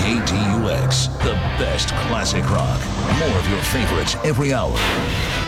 KDUX, the best classic rock. More of your favorites every hour.